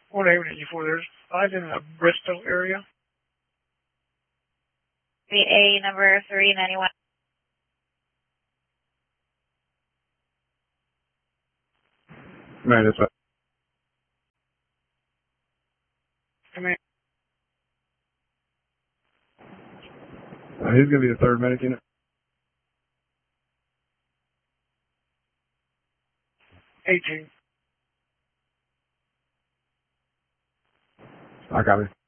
What avenue you for? There's five in the Bristol area. VA number 391. Man, that's right. Come in. He's going to be the third medic unit. 18. I copy.